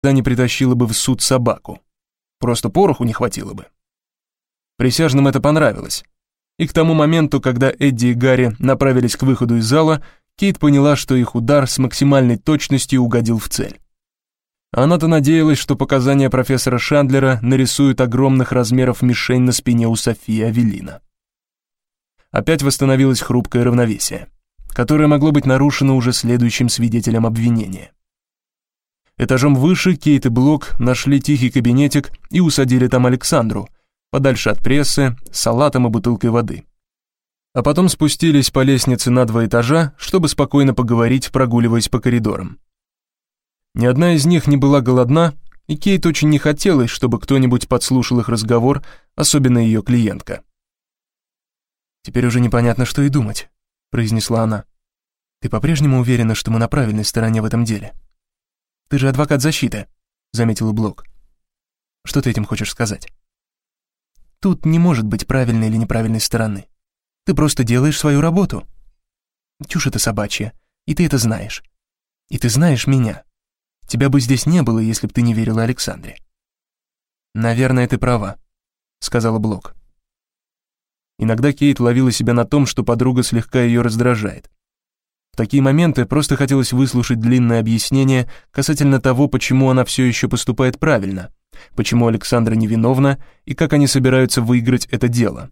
не притащила бы в суд собаку. Просто пороху не хватило бы. Присяжным это понравилось. И к тому моменту, когда Эдди и Гарри направились к выходу из зала, Кейт поняла, что их удар с максимальной точностью угодил в цель. Она-то надеялась, что показания профессора Шандлера нарисуют огромных размеров мишень на спине у Софии Авелина. Опять восстановилось хрупкое равновесие, которое могло быть нарушено уже следующим свидетелем обвинения. Этажом выше Кейт и Блок нашли тихий кабинетик и усадили там Александру, подальше от прессы, с салатом и бутылкой воды. А потом спустились по лестнице на 2 этажа, чтобы спокойно поговорить, прогуливаясь по коридорам. Ни одна из них не была голодна, и Кейт очень не хотелось, чтобы кто-нибудь подслушал их разговор, особенно ее клиентка. «Теперь уже непонятно, что и думать», — произнесла она. «Ты по-прежнему уверена, что мы на правильной стороне в этом деле?» «Ты же адвокат защиты», — заметила Блок. «Что ты этим хочешь сказать?» «Тут не может быть правильной или неправильной стороны. Ты просто делаешь свою работу. Чушь это собачья, и ты это знаешь. И ты знаешь меня. Тебя бы здесь не было, если бы ты не верила Александре». «Наверное, ты права», — сказала Блок. Иногда Кейт ловила себя на том, что подруга слегка ее раздражает. В такие моменты просто хотелось выслушать длинное объяснение касательно того, почему она все еще поступает правильно, почему Александра невиновна и как они собираются выиграть это дело.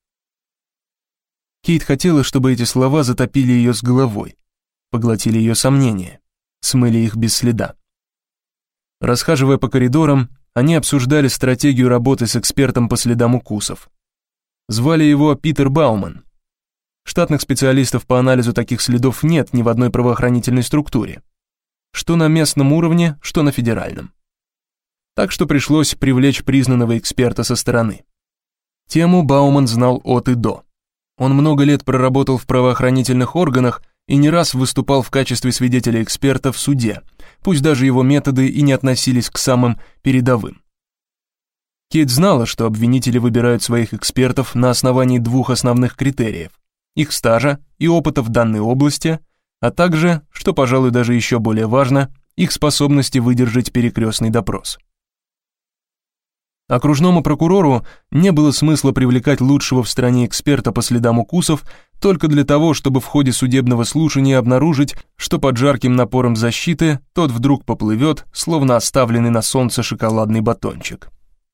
Кейт хотела, чтобы эти слова затопили ее с головой, поглотили ее сомнения, смыли их без следа. Расхаживая по коридорам, они обсуждали стратегию работы с экспертом по следам укусов. Звали его Питер Бауман. Штатных специалистов по анализу таких следов нет ни в одной правоохранительной структуре. Что на местном уровне, что на федеральном. Так что пришлось привлечь признанного эксперта со стороны. Тему Бауман знал от и до. Он много лет проработал в правоохранительных органах и не раз выступал в качестве свидетеля-эксперта в суде, пусть даже его методы и не относились к самым передовым. Кейт знала, что обвинители выбирают своих экспертов на основании 2 основных критериев: их стажа и опыта в данной области, а также, что, пожалуй, даже еще более важно, их способности выдержать перекрестный допрос. Окружному прокурору не было смысла привлекать лучшего в стране эксперта по следам укусов только для того, чтобы в ходе судебного слушания обнаружить, что под жарким напором защиты тот вдруг поплывет, словно оставленный на солнце шоколадный батончик.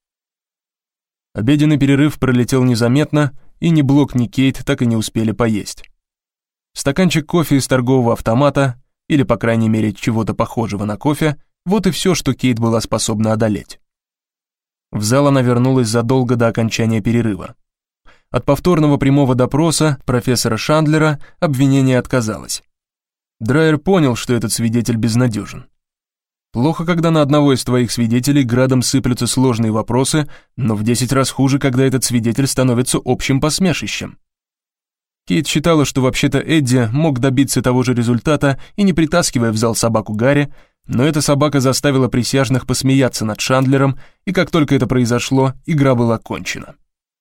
Обеденный перерыв пролетел незаметно, и ни Блок, ни Кейт так и не успели поесть. Стаканчик кофе из торгового автомата, или, по крайней мере, чего-то похожего на кофе, вот и все, что Кейт была способна одолеть. В зал она вернулась задолго до окончания перерыва. От повторного прямого допроса профессора Шандлера обвинение отказалось. Драйер понял, что этот свидетель безнадежен. Плохо, когда на одного из твоих свидетелей градом сыплются сложные вопросы, но в 10 раз хуже, когда этот свидетель становится общим посмешищем. Кейт считала, что вообще-то Эдди мог добиться того же результата и не притаскивая в зал собаку Гарри, но эта собака заставила присяжных посмеяться над Шандлером, и как только это произошло, игра была кончена.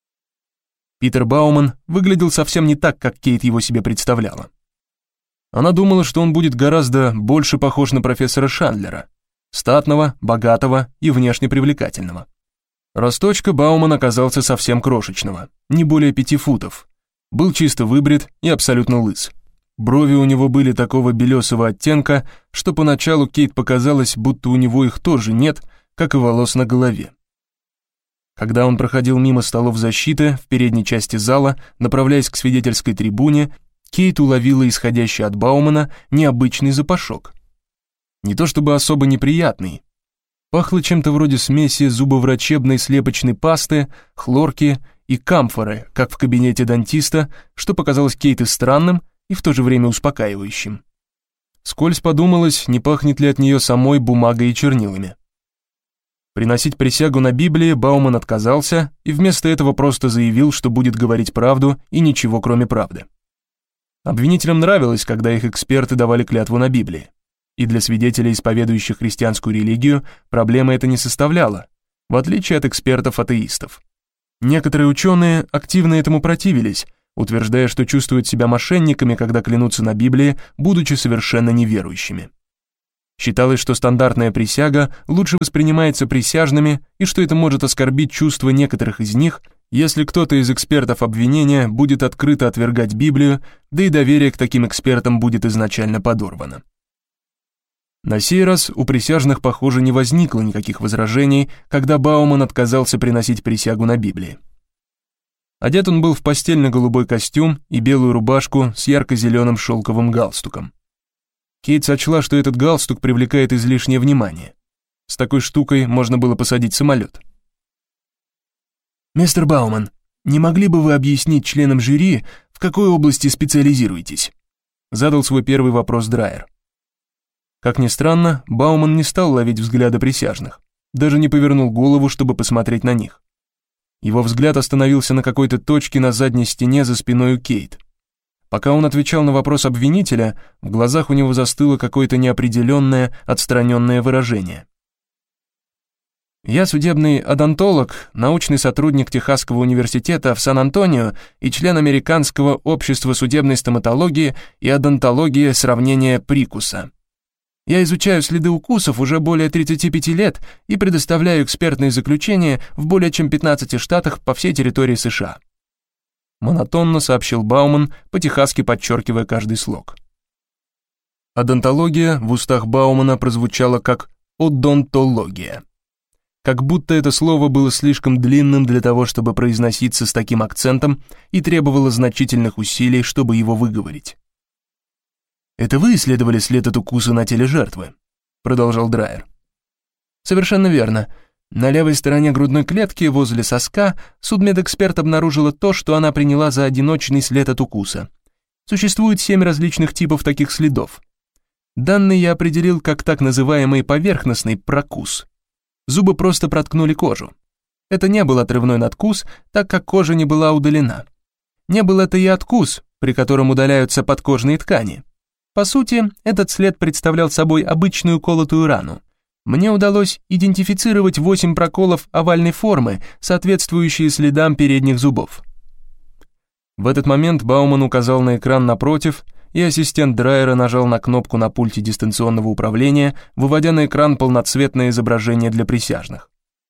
Питер Бауман выглядел совсем не так, как Кейт его себе представляла. Она думала, что он будет гораздо больше похож на профессора Шандлера, статного, богатого и внешне привлекательного. Росточка Бауман оказался совсем крошечного, не более 5 футов, был чисто выбрит и абсолютно лыс. Брови у него были такого белесого оттенка, что поначалу Кейт показалось, будто у него их тоже нет, как и волос на голове. Когда он проходил мимо столов защиты в передней части зала, направляясь к свидетельской трибуне, Кейт уловила исходящий от Баумана необычный запашок. Не то чтобы особо неприятный. Пахло чем-то вроде смеси зубоврачебной слепочной пасты, хлорки и камфоры, как в кабинете дантиста, что показалось Кейт и странным, и в то же время успокаивающим. Вскользь подумалось, не пахнет ли от нее самой бумагой и чернилами. Приносить присягу на Библии Бауман отказался и вместо этого просто заявил, что будет говорить правду и ничего кроме правды. Обвинителям нравилось, когда их эксперты давали клятву на Библии. И для свидетелей, исповедующих христианскую религию, проблемы это не составляло, в отличие от экспертов-атеистов. Некоторые ученые активно этому противились, утверждая, что чувствуют себя мошенниками, когда клянутся на Библии, будучи совершенно неверующими. Считалось, что стандартная присяга лучше воспринимается присяжными и что это может оскорбить чувства некоторых из них, если кто-то из экспертов обвинения будет открыто отвергать Библию, да и доверие к таким экспертам будет изначально подорвано. На сей раз у присяжных, похоже, не возникло никаких возражений, когда Бауман отказался приносить присягу на Библии. Одет он был в постельно-голубой костюм и белую рубашку с ярко-зеленым шелковым галстуком. Кейт сочла, что этот галстук привлекает излишнее внимание. С такой штукой можно было посадить самолет. «Мистер Бауман, не могли бы вы объяснить членам жюри, в какой области специализируетесь?» Задал свой первый вопрос Драйер. Как ни странно, Бауман не стал ловить взгляды присяжных, даже не повернул голову, чтобы посмотреть на них. Его взгляд остановился на какой-то точке на задней стене за спиной у Кейт. Пока он отвечал на вопрос обвинителя, в глазах у него застыло какое-то неопределенное, отстраненное выражение. «Я судебный одонтолог, научный сотрудник Техасского университета в Сан-Антонио и член Американского общества судебной стоматологии и одонтологии сравнения прикуса. Я изучаю следы укусов уже более 35 лет и предоставляю экспертные заключения в более чем 15 штатах по всей территории США». Монотонно сообщил Бауман, по-техасски подчеркивая каждый слог. Одонтология в устах Баумана прозвучала как «одонтология». Как будто это слово было слишком длинным для того, чтобы произноситься с таким акцентом и требовало значительных усилий, чтобы его выговорить. «Это вы исследовали след от укуса на теле жертвы?» — продолжал Драйер. «Совершенно верно. На левой стороне грудной клетки, возле соска, судмедэксперт обнаружила то, что она приняла за одиночный след от укуса. Существует 7 различных типов таких следов. Данный я определил как так называемый поверхностный прокус. Зубы просто проткнули кожу. Это не был отрывной надкус, так как кожа не была удалена. Не был это и откус, при котором удаляются подкожные ткани. По сути, этот след представлял собой обычную колотую рану. Мне удалось идентифицировать 8 проколов овальной формы, соответствующие следам передних зубов». В этот момент Бауман указал на экран напротив, и ассистент Драйера нажал на кнопку на пульте дистанционного управления, выводя на экран полноцветное изображение для присяжных.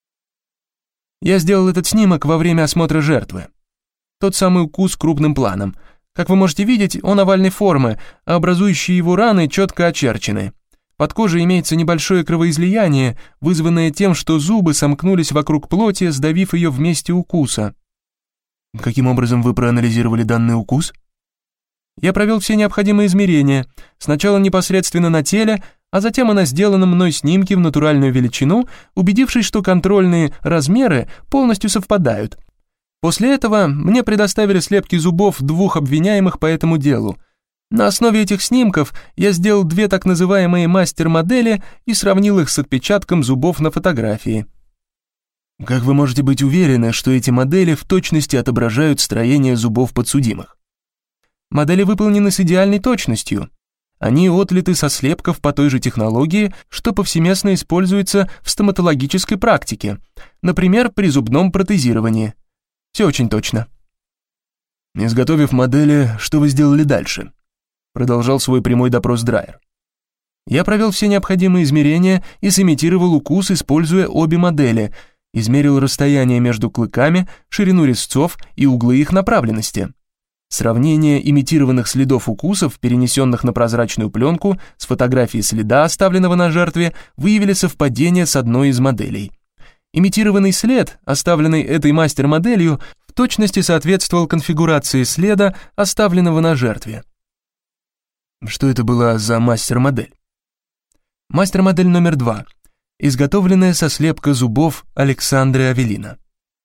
«Я сделал этот снимок во время осмотра жертвы. Тот самый укус крупным планом. Как вы можете видеть, он овальной формы, а образующие его раны четко очерчены. Под кожей имеется небольшое кровоизлияние, вызванное тем, что зубы сомкнулись вокруг плоти, сдавив ее в месте укуса». «Каким образом вы проанализировали данный укус?» «Я провел все необходимые измерения, сначала непосредственно на теле, а затем и на сделанном мной снимке в натуральную величину, убедившись, что контрольные размеры полностью совпадают. После этого мне предоставили слепки зубов 2 обвиняемых по этому делу. На основе этих снимков я сделал 2 так называемые мастер-модели и сравнил их с отпечатком зубов на фотографии». «Как вы можете быть уверены, что эти модели в точности отображают строение зубов подсудимых?» «Модели выполнены с идеальной точностью. Они отлиты со слепков по той же технологии, что повсеместно используется в стоматологической практике, например, при зубном протезировании. Все очень точно». «Изготовив модели, что вы сделали дальше?» Продолжал свой прямой допрос Драйер. «Я провел все необходимые измерения и сымитировал укус, используя обе модели, измерил расстояние между клыками, ширину резцов и углы их направленности. Сравнение имитированных следов укусов, перенесенных на прозрачную пленку, с фотографией следа, оставленного на жертве, выявили совпадение с одной из моделей. Имитированный след, оставленный этой мастер-моделью, в точности соответствовал конфигурации следа, оставленного на жертве». «Что это была за мастер-модель?» «Мастер-модель номер 2, изготовленная со слепка зубов Александры Авелина».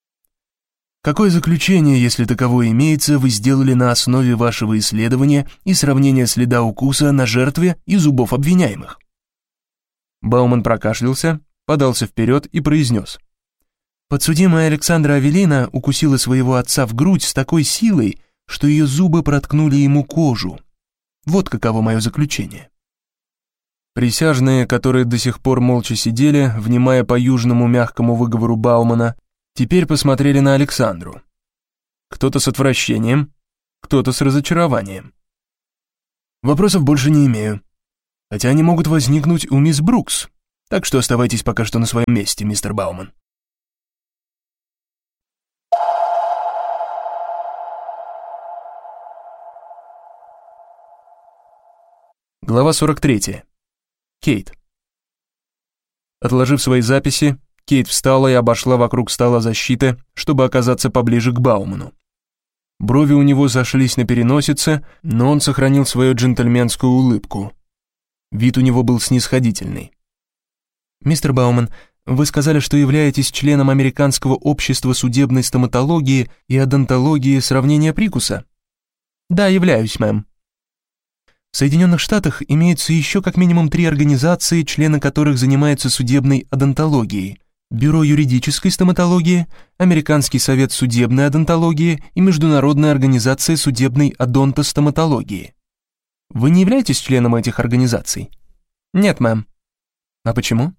«Какое заключение, если таковое имеется, вы сделали на основе вашего исследования и сравнения следа укуса на жертве и зубов обвиняемых?» Бауман прокашлялся, подался вперед и произнес: «Подсудимая Александра Авелина укусила своего отца в грудь с такой силой, что ее зубы проткнули ему кожу. Вот каково мое заключение». Присяжные, которые до сих пор молча сидели, внимая по южному мягкому выговору Баумана, теперь посмотрели на Александру. Кто-то с отвращением, кто-то с разочарованием. «Вопросов больше не имею», Хотя они могут возникнуть у мисс Брукс. Так что оставайтесь пока что на своем месте, мистер Бауман. Глава 43. Кейт. Отложив свои записи, Кейт встала и обошла вокруг стола защиты, чтобы оказаться поближе к Бауману. Брови у него сошлись на переносице, но он сохранил свою джентльменскую улыбку. Вид у него был снисходительный. «Мистер Бауман, вы сказали, что являетесь членом Американского общества судебной стоматологии и одонтологии сравнения прикуса?» «Да, являюсь, мэм». В Соединенных Штатах имеются еще как минимум 3 организации, члены которых занимаются судебной одонтологией: Бюро юридической стоматологии, Американский совет судебной одонтологии и Международная организация судебной одонтостоматологии. Вы не являетесь членом этих организаций? Нет, мэм. А почему?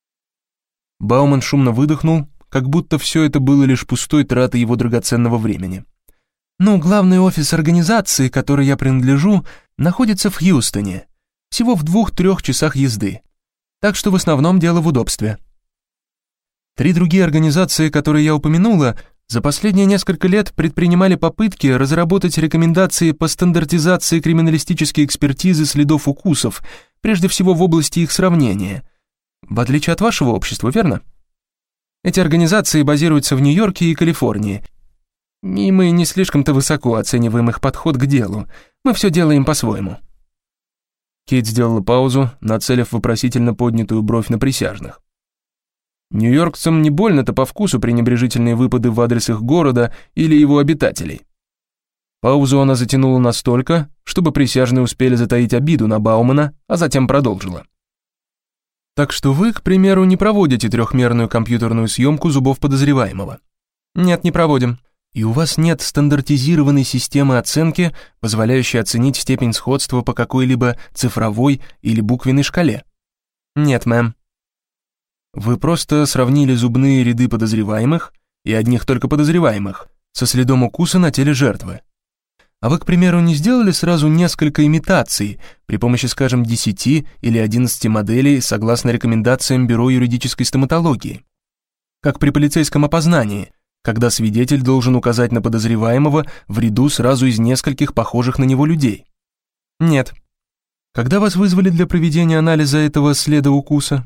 Бауман шумно выдохнул, как будто все это было лишь пустой тратой его драгоценного времени. Главный офис организации, которой я принадлежу, находится в Хьюстоне, всего в 2-3 часах езды. Так что в основном дело в удобстве. 3 другие организации, которые я упомянула, за последние несколько лет предпринимали попытки разработать рекомендации по стандартизации криминалистической экспертизы следов укусов, прежде всего в области их сравнения. В отличие от вашего общества, верно? Эти организации базируются в Нью-Йорке и Калифорнии, и мы не слишком-то высоко оцениваем их подход к делу. Мы все делаем по-своему». Кейт сделала паузу, нацелив вопросительно поднятую бровь на присяжных. Нью-йоркцам не больно-то по вкусу пренебрежительные выпады в адрес их города или его обитателей. Паузу она затянула настолько, чтобы присяжные успели затаить обиду на Баумана, а затем продолжила. «Так что вы, к примеру, не проводите 3-мерную компьютерную съемку зубов подозреваемого?» «Нет, не проводим. И у вас нет стандартизированной системы оценки, позволяющей оценить степень сходства по какой-либо цифровой или буквенной шкале?» «Нет, мэм». «Вы просто сравнили зубные ряды подозреваемых и одних только подозреваемых со следом укуса на теле жертвы. А вы, к примеру, не сделали сразу несколько имитаций при помощи, скажем, 10 или 11 моделей согласно рекомендациям Бюро юридической стоматологии? Как при полицейском опознании, когда свидетель должен указать на подозреваемого в ряду сразу из нескольких похожих на него людей?» «Нет». «Когда вас вызвали для проведения анализа этого следа укуса?»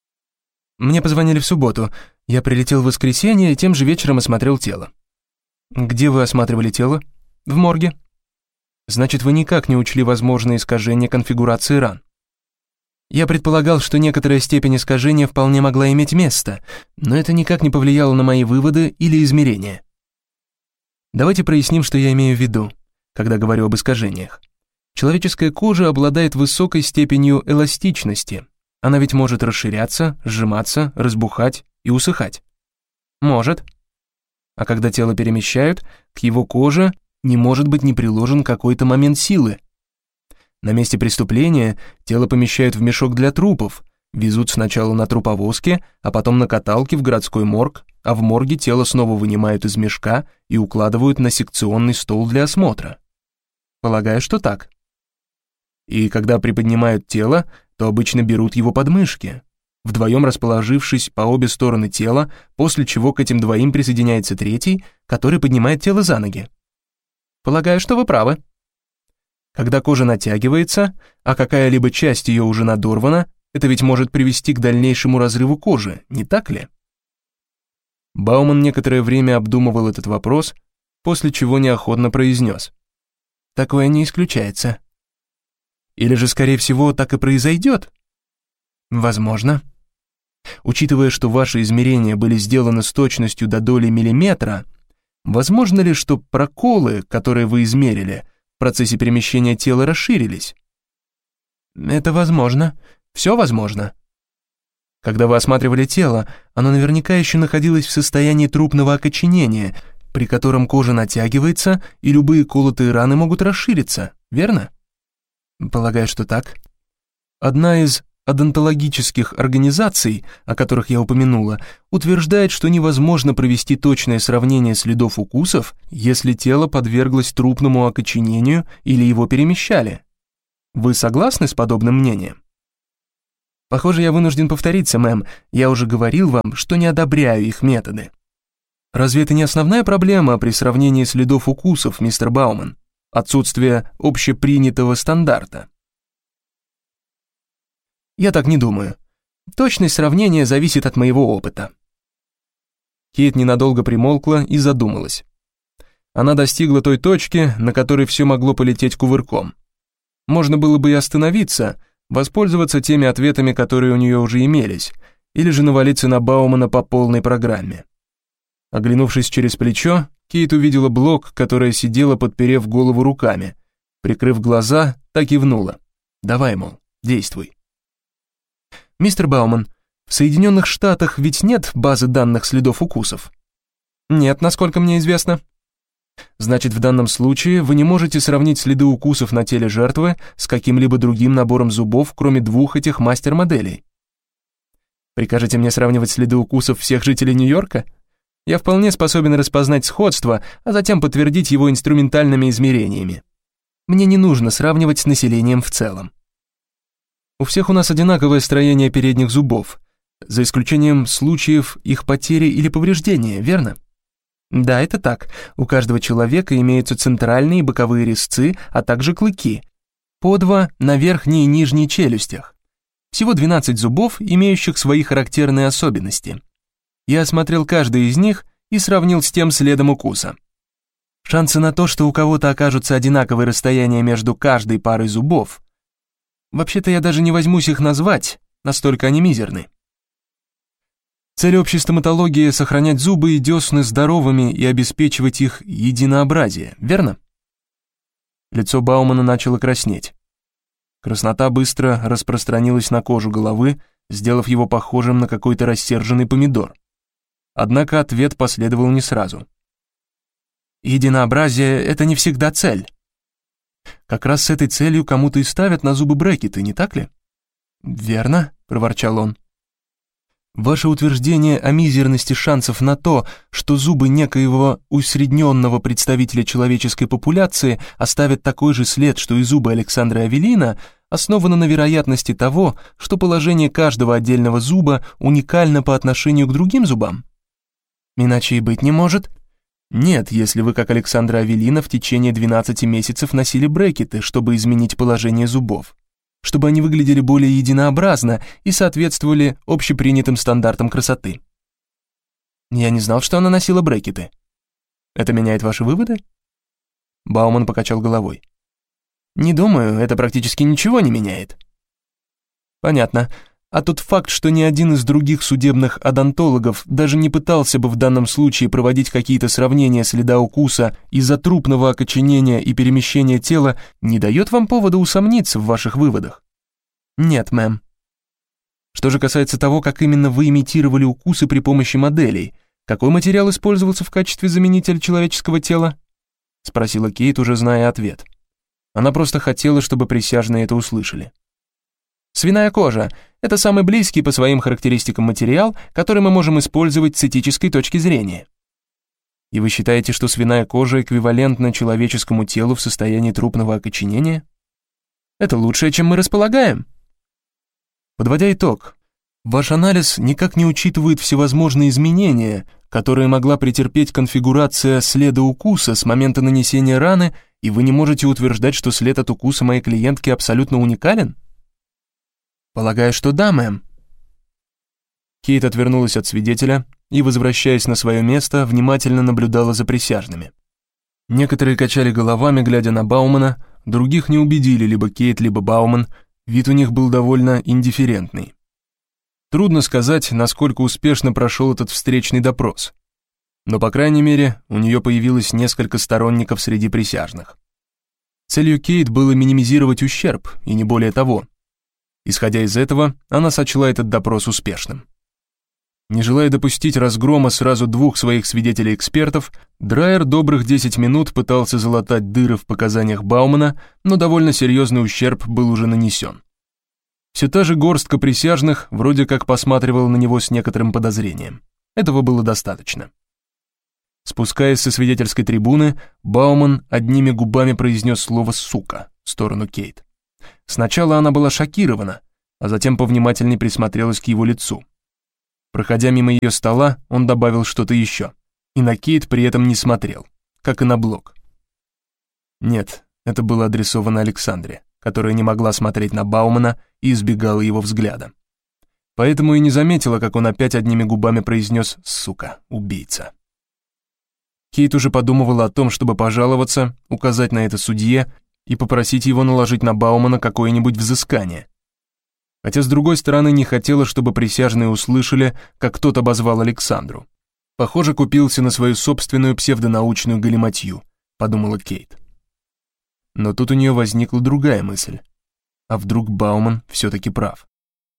«Мне позвонили в субботу. Я прилетел в воскресенье и тем же вечером осмотрел тело». «Где вы осматривали тело?» «В морге». «Значит, вы никак не учли возможные искажения конфигурации ран?» «Я предполагал, что некоторая степень искажения вполне могла иметь место, но это никак не повлияло на мои выводы или измерения». Давайте проясним, что я имею в виду, когда говорю об искажениях. Человеческая кожа обладает высокой степенью эластичности. Она ведь может расширяться, сжиматься, разбухать и усыхать. Может. А когда тело перемещают, к его коже не может быть не приложен какой-то момент силы. На месте преступления тело помещают в мешок для трупов, везут сначала на труповозке, а потом на каталке в городской морг, а в морге тело снова вынимают из мешка и укладывают на секционный стол для осмотра. Полагаю, что так. И когда приподнимают тело, то обычно берут его под мышки, вдвоем расположившись по обе стороны тела, после чего к этим двоим присоединяется третий, который поднимает тело за ноги. Полагаю, что вы правы. Когда кожа натягивается, а какая-либо часть ее уже надорвана, это ведь может привести к дальнейшему разрыву кожи, не так ли? Бауман некоторое время обдумывал этот вопрос, после чего неохотно произнес: «Такое не исключается». Или же, скорее всего, так и произойдет? Возможно. Учитывая, что ваши измерения были сделаны с точностью до доли миллиметра, возможно ли, что проколы, которые вы измерили, в процессе перемещения тела расширились? Это возможно. Все возможно. Когда вы осматривали тело, оно наверняка еще находилось в состоянии трупного окоченения, при котором кожа натягивается, и любые колотые раны могут расшириться, верно? Полагаю, что так. Одна из одонтологических организаций, о которых я упомянула, утверждает, что невозможно провести точное сравнение следов укусов, если тело подверглось трупному окоченению или его перемещали. Вы согласны с подобным мнением? Похоже, я вынужден повториться, мэм. Я уже говорил вам, что не одобряю их методы. Разве это не основная проблема при сравнении следов укусов, мистер Бауман? Отсутствие общепринятого стандарта. Я так не думаю. Точность сравнения зависит от моего опыта. Кейт ненадолго примолкла и задумалась. Она достигла той точки, на которой все могло полететь кувырком. Можно было бы и остановиться, воспользоваться теми ответами, которые у нее уже имелись, или же навалиться на Баумана по полной программе. Оглянувшись через плечо, Кейт увидела Блок, которая сидела, подперев голову руками. Прикрыв глаза, так и кивнула. «Давай, мол, действуй». «Мистер Бауман, в Соединенных Штатах ведь нет базы данных следов укусов?» «Нет, насколько мне известно». «Значит, в данном случае вы не можете сравнить следы укусов на теле жертвы с каким-либо другим набором зубов, кроме двух этих мастер-моделей». «Прикажете мне сравнивать следы укусов всех жителей Нью-Йорка? Я вполне способен распознать сходство, а затем подтвердить его инструментальными измерениями. Мне не нужно сравнивать с населением в целом. У всех у нас одинаковое строение передних зубов, за исключением случаев их потери или повреждения, верно? Да, это так. У каждого человека имеются центральные и боковые резцы, а также клыки, по 2 на верхней и нижней челюстях. Всего 12 зубов, имеющих свои характерные особенности. Я осмотрел каждый из них и сравнил с тем следом укуса. Шансы на то, что у кого-то окажутся одинаковые расстояния между каждой парой зубов, вообще-то я даже не возьмусь их назвать, настолько они мизерны. Цель общей стоматологии — сохранять зубы и десны здоровыми и обеспечивать их единообразие, верно? Лицо Баумана начало краснеть. Краснота быстро распространилась на кожу головы, сделав его похожим на какой-то рассерженный помидор. Однако ответ последовал не сразу. Единообразие — это не всегда цель. Как раз с этой целью кому-то и ставят на зубы брекеты, не так ли? Верно, проворчал он. Ваше утверждение о мизерности шансов на то, что зубы некоего усредненного представителя человеческой популяции оставят такой же след, что и зубы Александра Авелина, основано на вероятности того, что положение каждого отдельного зуба уникально по отношению к другим зубам. Иначе и быть не может. Нет, если вы, как Александра Авелина, в течение 12 месяцев носили брекеты, чтобы изменить положение зубов, чтобы они выглядели более единообразно и соответствовали общепринятым стандартам красоты. Я не знал, что она носила брекеты. Это меняет ваши выводы? Бауман покачал головой. Не думаю, это практически ничего не меняет. Понятно. А тот факт, что ни один из других судебных одонтологов даже не пытался бы в данном случае проводить какие-то сравнения следа укуса из-за трупного окоченения и перемещения тела, не дает вам повода усомниться в ваших выводах? Нет, мэм. Что же касается того, как именно вы имитировали укусы при помощи моделей, какой материал использовался в качестве заменителя человеческого тела? Спросила Кейт, уже зная ответ. Она просто хотела, чтобы присяжные это услышали. Свиная кожа — это самый близкий по своим характеристикам материал, который мы можем использовать с этической точки зрения. И вы считаете, что свиная кожа эквивалентна человеческому телу в состоянии трупного окоченения? Это лучшее, чем мы располагаем. Подводя итог, ваш анализ никак не учитывает всевозможные изменения, которые могла претерпеть конфигурация следа укуса с момента нанесения раны, и вы не можете утверждать, что след от укуса моей клиентки абсолютно уникален? Полагаю, что да, мэм. Кейт отвернулась от свидетеля и, возвращаясь на свое место, внимательно наблюдала за присяжными. Некоторые качали головами, глядя на Баумана, других не убедили либо Кейт, либо Бауман, вид у них был довольно индифферентный. Трудно сказать, насколько успешно прошел этот встречный допрос. Но, по крайней мере, у нее появилось несколько сторонников среди присяжных. Целью Кейт было минимизировать ущерб, и не более того. Исходя из этого, она сочла этот допрос успешным. Не желая допустить разгрома сразу двух своих свидетелей-экспертов, Драйер добрых 10 минут пытался залатать дыры в показаниях Баумана, но довольно серьезный ущерб был уже нанесен. Все та же горстка присяжных вроде как посматривала на него с некоторым подозрением. Этого было достаточно. Спускаясь со свидетельской трибуны, Бауман одними губами произнес слово «сука» в сторону Кейт. Сначала она была шокирована, а затем повнимательней присмотрелась к его лицу. Проходя мимо ее стола, он добавил что-то еще, и на Кейт при этом не смотрел, как и на блок. Нет, это было адресовано Александре, которая не могла смотреть на Баумана и избегала его взгляда. Поэтому и не заметила, как он опять одними губами произнес «сука, убийца». Кейт уже подумывала о том, чтобы пожаловаться, указать на это судье и попросить его наложить на Баумана какое-нибудь взыскание. Хотя, с другой стороны, не хотела, чтобы присяжные услышали, как кто-то обозвал Александру. Похоже, купился на свою собственную псевдонаучную галиматью, подумала Кейт. Но тут у нее возникла другая мысль. А вдруг Бауман все-таки прав?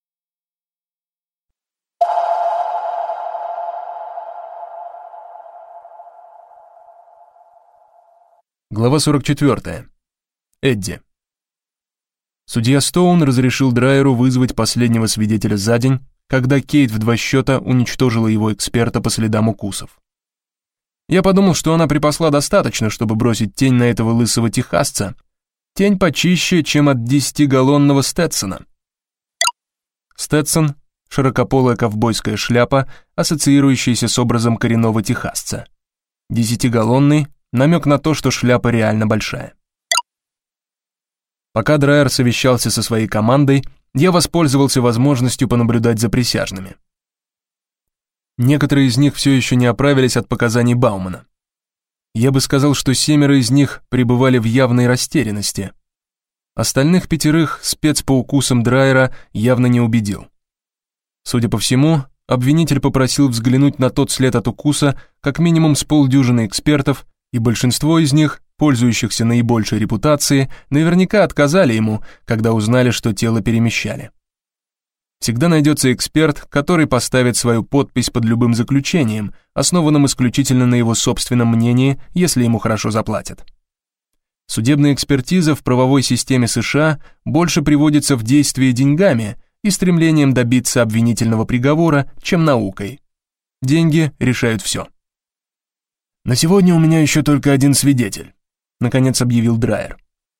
Глава 44. Эдди. Судья Стоун разрешил Драйеру вызвать последнего свидетеля за день, когда Кейт в 2 счета уничтожила его эксперта по следам укусов. Я подумал, что она припасла достаточно, чтобы бросить тень на этого лысого техасца. Тень почище, чем от 10-галлонного Стетсона. Стетсон — широкополая ковбойская шляпа, ассоциирующаяся с образом коренного техасца. 10-галлонный — намек на то, что шляпа реально большая. Пока Драйер совещался со своей командой, я воспользовался возможностью понаблюдать за присяжными. Некоторые из них все еще не оправились от показаний Баумана. Я бы сказал, что 7 из них пребывали в явной растерянности. Остальных 5 спец по укусам Драйера явно не убедил. Судя по всему, обвинитель попросил взглянуть на тот след от укуса как минимум с полдюжины экспертов, и большинство из них, пользующихся наибольшей репутацией, наверняка отказали ему, когда узнали, что тело перемещали. Всегда найдется эксперт, который поставит свою подпись под любым заключением, основанным исключительно на его собственном мнении, если ему хорошо заплатят. Судебная экспертиза в правовой системе США больше приводится в действие деньгами и стремлением добиться обвинительного приговора, чем наукой. Деньги решают все. «На сегодня у меня еще только 1 свидетель», — наконец объявил Драйер.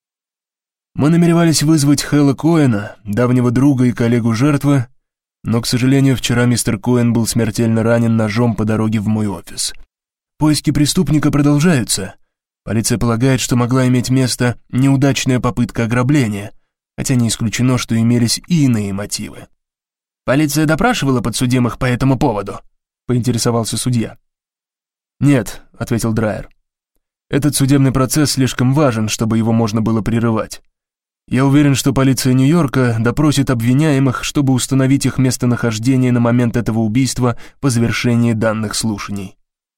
«Мы намеревались вызвать Хэлла Коэна, давнего друга и коллегу жертвы, но, к сожалению, вчера мистер Коэн был смертельно ранен ножом по дороге в мой офис. Поиски преступника продолжаются. Полиция полагает, что могла иметь место неудачная попытка ограбления, хотя не исключено, что имелись и иные мотивы». «Полиция допрашивала подсудимых по этому поводу?» — поинтересовался судья. «Нет», — ответил Драйер. «Этот судебный процесс слишком важен, чтобы его можно было прерывать. Я уверен, что полиция Нью-Йорка допросит обвиняемых, чтобы установить их местонахождение на момент этого убийства по завершении данных слушаний».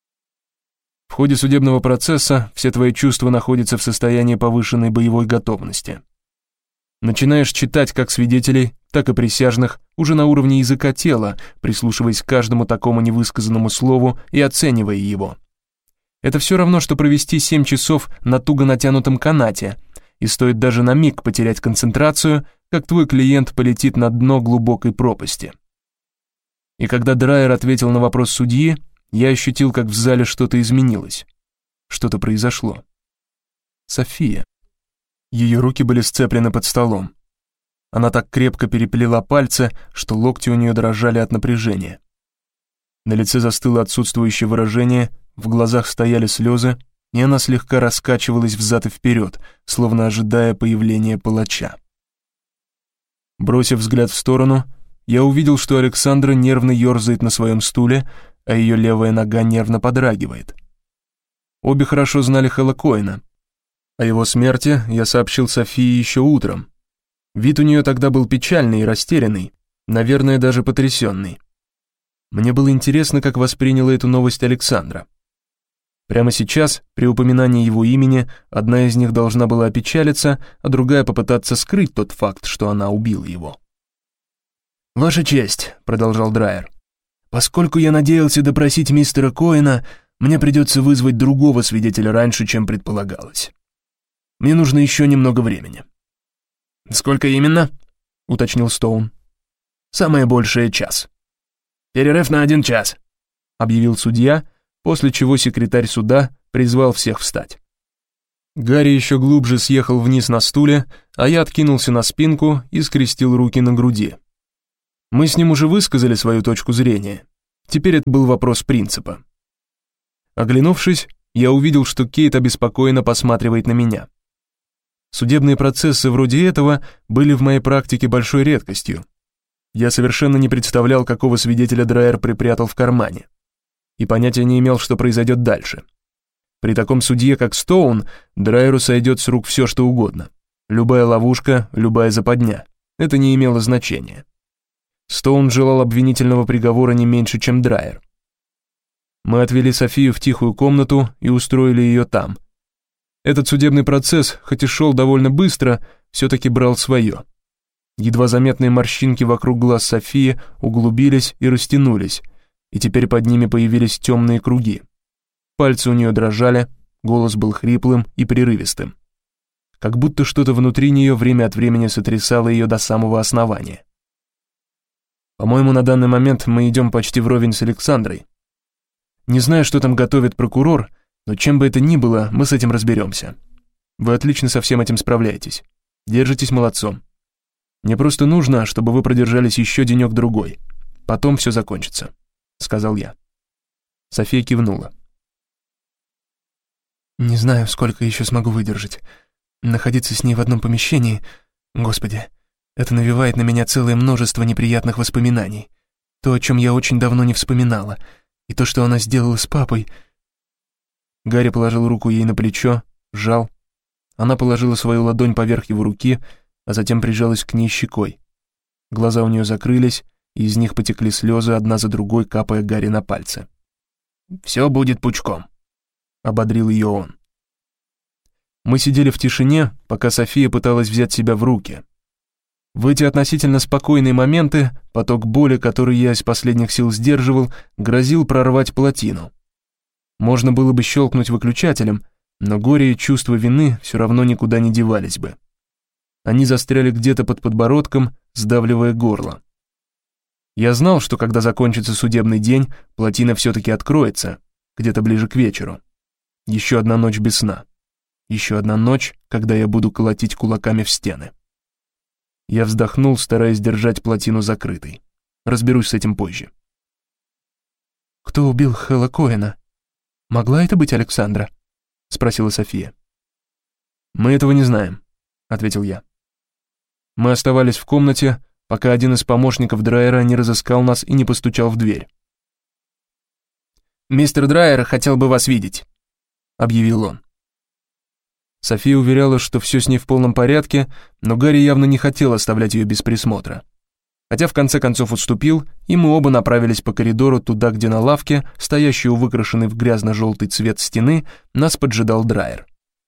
В ходе судебного процесса все твои чувства находятся в состоянии повышенной боевой готовности. Начинаешь читать как свидетелей, так и присяжных уже на уровне языка тела, прислушиваясь к каждому такому невысказанному слову и оценивая его. Это все равно, что провести 7 часов на туго натянутом канате, и стоит даже на миг потерять концентрацию, как твой клиент полетит на дно глубокой пропасти. И когда Драйер ответил на вопрос судьи, я ощутил, как в зале что-то изменилось. Что-то произошло. София. Ее руки были сцеплены под столом. Она так крепко переплела пальцы, что локти у нее дрожали от напряжения. На лице застыло отсутствующее выражение, в глазах стояли слезы, и она слегка раскачивалась взад и вперед, словно ожидая появления палача. Бросив взгляд в сторону, я увидел, что Александра нервно ерзает на своем стуле, а ее левая нога нервно подрагивает. Обе хорошо знали Хэлла Коэна. О его смерти я сообщил Софии еще утром. Вид у нее тогда был печальный и растерянный, наверное, даже потрясенный. Мне было интересно, как восприняла эту новость Александра. Прямо сейчас, при упоминании его имени, одна из них должна была опечалиться, а другая попытаться скрыть тот факт, что она убила его. «Ваша честь», — продолжал Драйер, — «поскольку я надеялся допросить мистера Коэна, мне придется вызвать другого свидетеля раньше, чем предполагалось. Мне нужно еще немного времени». «Сколько именно?» — уточнил Стоун. «Самое большее — час». «Перерыв на 1 час», — объявил судья, после чего секретарь суда призвал всех встать. Гарри еще глубже съехал вниз на стуле, а я откинулся на спинку и скрестил руки на груди. Мы с ним уже высказали свою точку зрения. Теперь это был вопрос принципа. Оглянувшись, я увидел, что Кейт обеспокоенно посматривает на меня. Судебные процессы вроде этого были в моей практике большой редкостью. Я совершенно не представлял, какого свидетеля Драйер припрятал в кармане, и понятия не имел, что произойдет дальше. При таком судье, как Стоун, Драйеру сойдет с рук все, что угодно. Любая ловушка, любая западня. Это не имело значения. Стоун желал обвинительного приговора не меньше, чем Драйер. Мы отвели Софию в тихую комнату и устроили ее там. Этот судебный процесс, хоть и шел довольно быстро, все-таки брал свое. Едва заметные морщинки вокруг глаз Софии углубились и растянулись, и теперь под ними появились темные круги. Пальцы у нее дрожали, голос был хриплым и прерывистым. Как будто что-то внутри нее время от времени сотрясало ее до самого основания. По-моему, на данный момент мы идем почти вровень с Александрой. Не знаю, что там готовит прокурор, но чем бы это ни было, мы с этим разберемся. Вы отлично со всем этим справляетесь. Держитесь молодцом. Мне просто нужно, чтобы вы продержались еще денек-другой. Потом все закончится», — сказал я. София кивнула. «Не знаю, сколько еще смогу выдержать. Находиться с ней в одном помещении, Господи, это навевает на меня целое множество неприятных воспоминаний. То, о чем я очень давно не вспоминала, и то, что она сделала с папой...» Гарри положил руку ей на плечо, сжал. Она положила свою ладонь поверх его руки, а затем прижалась к ней щекой. Глаза у нее закрылись, и из них потекли слезы одна за другой, капая Гарри на пальцы. «Все будет пучком», — ободрил ее он. Мы сидели в тишине, пока София пыталась взять себя в руки. В эти относительно спокойные моменты поток боли, который я из последних сил сдерживал, грозил прорвать плотину. Можно было бы щелкнуть выключателем, но горе и чувство вины все равно никуда не девались бы. Они застряли где-то под подбородком, сдавливая горло. Я знал, что когда закончится судебный день, плотина все-таки откроется, где-то ближе к вечеру. Еще одна ночь без сна. Еще одна ночь, когда я буду колотить кулаками в стены. Я вздохнул, стараясь держать плотину закрытой. Разберусь с этим позже. «Кто убил Хэла Коэна? Могла это быть Александра?» — спросила София. «Мы этого не знаем», — ответил я. Мы оставались в комнате, пока один из помощников Драйера не разыскал нас и не постучал в дверь. «Мистер Драйер хотел бы вас видеть», — объявил он. София уверяла, что все с ней в полном порядке, но Гарри явно не хотел оставлять ее без присмотра. Хотя в конце концов уступил, и мы оба направились по коридору туда, где на лавке, стоящей у выкрашенной в грязно-желтый цвет стены, нас поджидал Драйер.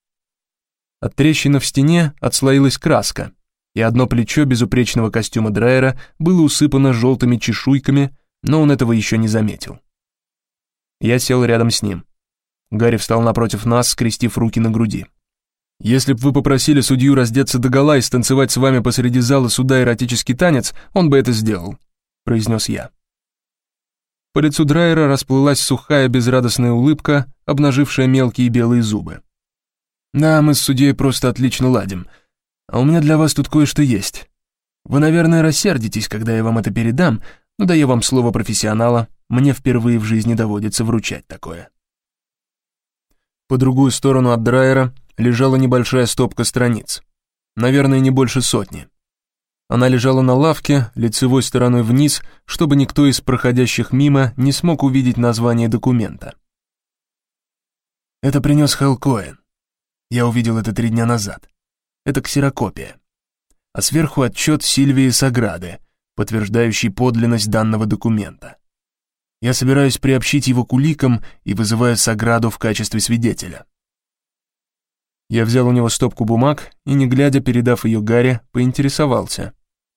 От трещины в стене отслоилась краска, и одно плечо безупречного костюма Драйера было усыпано желтыми чешуйками, но он этого еще не заметил. Я сел рядом с ним. Гарри встал напротив нас, скрестив руки на груди. «Если б вы попросили судью раздеться догола и станцевать с вами посреди зала суда эротический танец, он бы это сделал», — произнес я. По лицу Драйера расплылась сухая безрадостная улыбка, обнажившая мелкие белые зубы. «Да, мы с судьей просто отлично ладим. А у меня для вас тут кое-что есть. Вы, наверное, рассердитесь, когда я вам это передам, но даю вам слово профессионала, мне впервые в жизни доводится вручать такое». По другую сторону от Драйера лежала небольшая стопка страниц. Наверное, не больше 100. Она лежала на лавке, лицевой стороной вниз, чтобы никто из проходящих мимо не смог увидеть название документа. «Это принес Хэл Коэн. Я увидел это 3 дня назад. Это ксерокопия. А сверху отчет Сильвии Саграды, подтверждающий подлинность данного документа. Я собираюсь приобщить его к уликам и вызываю Саграду в качестве свидетеля». Я взял у него стопку бумаг и, не глядя, передав ее Гарри, поинтересовался.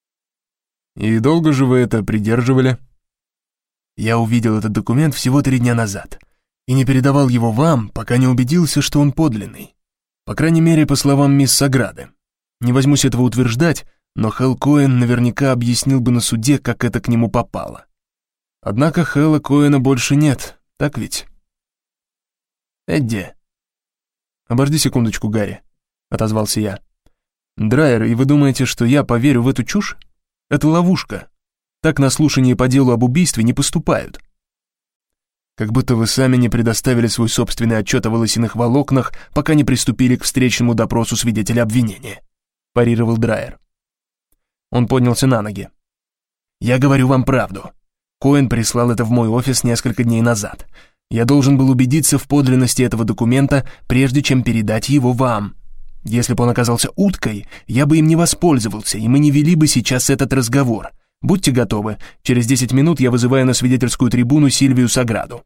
«И долго же вы это придерживали?» «Я увидел этот документ всего 3 дня назад и не передавал его вам, пока не убедился, что он подлинный. По крайней мере, по словам мисс Саграды. Не возьмусь этого утверждать, но Хэл Коэн наверняка объяснил бы на суде, как это к нему попало. Однако Хэла Коэна больше нет, так ведь?» «Эдди, «Обожди секундочку, Гарри», — отозвался я. «Драйер, и вы думаете, что я поверю в эту чушь? Это ловушка. Так на слушании по делу об убийстве не поступают». «Как будто вы сами не предоставили свой собственный отчет о волосяных волокнах, пока не приступили к встречному допросу свидетеля обвинения», — парировал Драйер. Он поднялся на ноги. «Я говорю вам правду. Коэн прислал это в мой офис несколько дней назад. Я должен был убедиться в подлинности этого документа, прежде чем передать его вам. Если бы он оказался уткой, я бы им не воспользовался, и мы не вели бы сейчас этот разговор. Будьте готовы, через 10 минут я вызываю на свидетельскую трибуну Сильвию Саграду».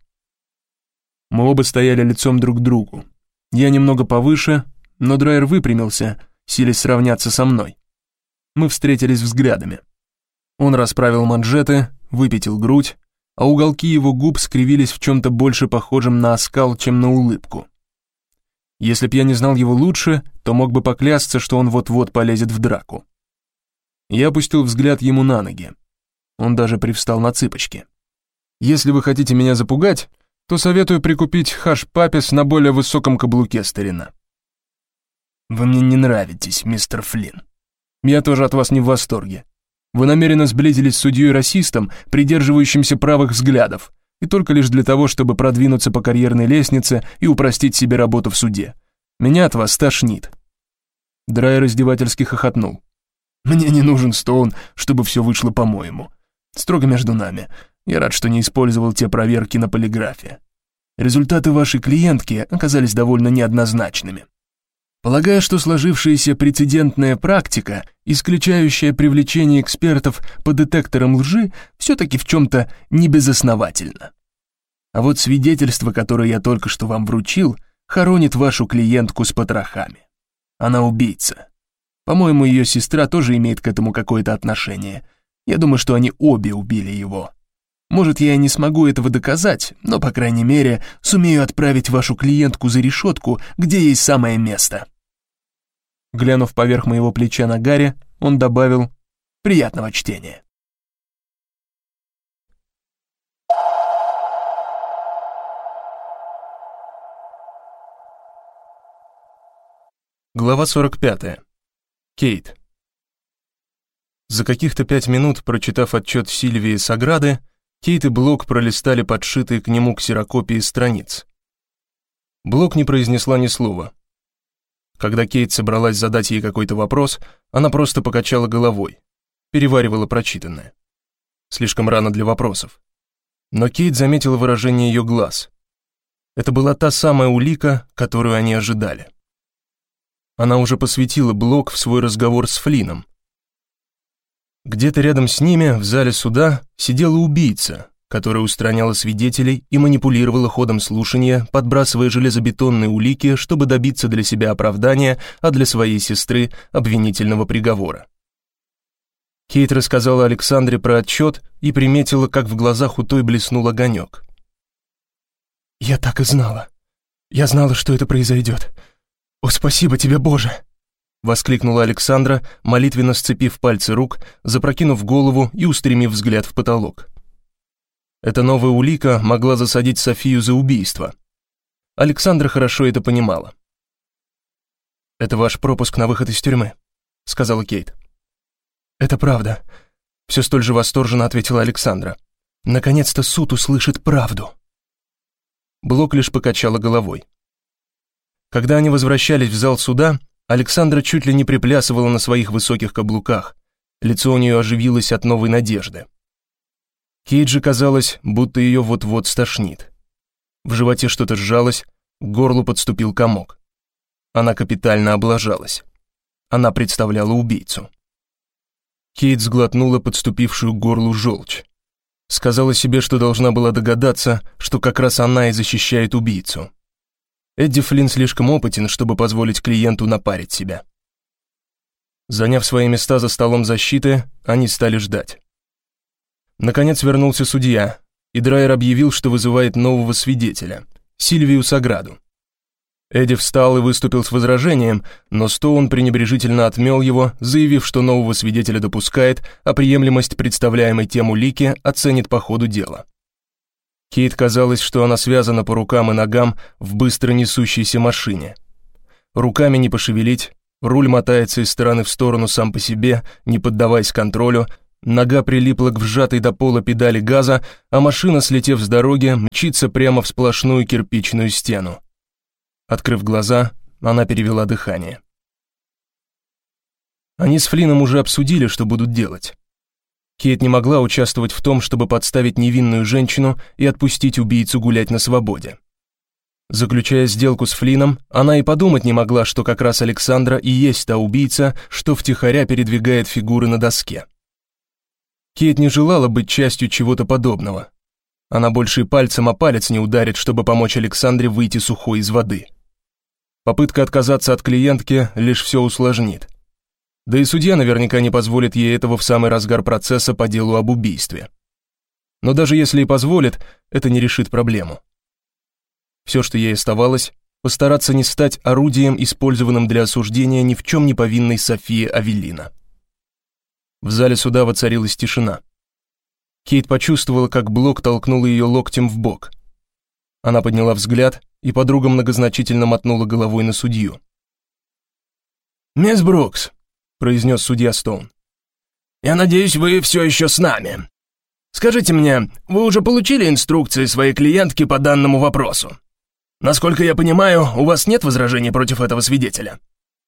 Мы оба стояли лицом друг к другу. Я немного повыше, но Драйер выпрямился, силясь сравняться со мной. Мы встретились взглядами. Он расправил манжеты, выпятил грудь, а уголки его губ скривились в чем-то больше похожем на оскал, чем на улыбку. Если б я не знал его лучше, то мог бы поклясться, что он вот-вот полезет в драку. Я опустил взгляд ему на ноги. Он даже привстал на цыпочки. «Если вы хотите меня запугать, то советую прикупить хаш-папес на более высоком каблуке, старина». «Вы мне не нравитесь, мистер Флинн». «Я тоже от вас не в восторге. Вы намеренно сблизились с судьей-расистом, придерживающимся правых взглядов, и только лишь для того, чтобы продвинуться по карьерной лестнице и упростить себе работу в суде. Меня от вас тошнит». Драйер издевательски хохотнул. «Мне не нужен Стоун, чтобы все вышло по-моему. Строго между нами. Я рад, что не использовал те проверки на полиграфе. Результаты вашей клиентки оказались довольно неоднозначными. Полагаю, что сложившаяся прецедентная практика, исключающая привлечение экспертов по детекторам лжи, все-таки в чем-то небезосновательна. А вот свидетельство, которое я только что вам вручил, хоронит вашу клиентку с потрохами. Она убийца. По-моему, ее сестра тоже имеет к этому какое-то отношение. Я думаю, что они обе убили его. Может, я и не смогу этого доказать, но, по крайней мере, сумею отправить вашу клиентку за решетку, где ей самое место». Глянув поверх моего плеча на Гарри, он добавил: «Приятного чтения». Глава 45. Кейт. За каких-то 5 минут, прочитав отчет Сильвии Саграды, Кейт и Блок пролистали подшитые к нему ксерокопии страниц. Блок не произнесла ни слова. Когда Кейт собралась задать ей какой-то вопрос, она просто покачала головой, переваривала прочитанное. Слишком рано для вопросов. Но Кейт заметила выражение ее глаз. Это была та самая улика, которую они ожидали. Она уже посвятила Блок в свой разговор с Флинном. Где-то рядом с ними, в зале суда, сидела убийца, которая устраняла свидетелей и манипулировала ходом слушания, подбрасывая железобетонные улики, чтобы добиться для себя оправдания, а для своей сестры — обвинительного приговора. Кейт рассказала Александре про отчет и приметила, как в глазах у той блеснул огонек. «Я так и знала. Я знала, что это произойдет. О, спасибо тебе, Боже!» — воскликнула Александра, молитвенно сцепив пальцы рук, запрокинув голову и устремив взгляд в потолок. Эта новая улика могла засадить Софию за убийство. Александра хорошо это понимала. «Это ваш пропуск на выход из тюрьмы», — сказала Кейт. «Это правда», — все столь же восторженно ответила Александра. «Наконец-то суд услышит правду». Блок лишь покачала головой. Когда они возвращались в зал суда, Александра чуть ли не приплясывала на своих высоких каблуках. Лицо у нее оживилось от новой надежды. Кейт же казалось, будто ее вот-вот стошнит. В животе что-то сжалось, к горлу подступил комок. Она капитально облажалась. Она представляла убийцу. Кейт сглотнула подступившую к горлу желчь. Сказала себе, что должна была догадаться, что как раз она и защищает убийцу. Эдди Флинн слишком опытен, чтобы позволить клиенту напарить себя. Заняв свои места за столом защиты, они стали ждать. Наконец вернулся судья, и Драйер объявил, что вызывает нового свидетеля, Сильвию Саграду. Эдди встал и выступил с возражением, но Стоун пренебрежительно отмел его, заявив, что нового свидетеля допускает, а приемлемость представляемой тем улики оценит по ходу дела. Кейт казалось, что она связана по рукам и ногам в быстро несущейся машине. Руками не пошевелить, руль мотается из стороны в сторону сам по себе, не поддаваясь контролю, нога прилипла к вжатой до пола педали газа, а машина, слетев с дороги, мчится прямо в сплошную кирпичную стену. Открыв глаза, она перевела дыхание. Они с Флином уже обсудили, что будут делать. Кейт не могла участвовать в том, чтобы подставить невинную женщину и отпустить убийцу гулять на свободе. Заключая сделку с Флином, она и подумать не могла, что как раз Александра и есть та убийца, что втихаря передвигает фигуры на доске. Кейт не желала быть частью чего-то подобного. Она больше и пальцем о палец не ударит, чтобы помочь Александре выйти сухой из воды. Попытка отказаться от клиентки лишь все усложнит. Да и судья наверняка не позволит ей этого в самый разгар процесса по делу об убийстве. Но даже если и позволит, это не решит проблему. Все, что ей оставалось, постараться не стать орудием, использованным для осуждения ни в чем не повинной Софии Авеллино. В зале суда воцарилась тишина. Кейт почувствовала, как Блок толкнул ее локтем в бок. Она подняла взгляд, и подруга многозначительно мотнула головой на судью. «Мисс Брукс», — произнес судья Стоун, — «я надеюсь, вы все еще с нами. Скажите мне, вы уже получили инструкции своей клиентки по данному вопросу? Насколько я понимаю, у вас нет возражений против этого свидетеля?»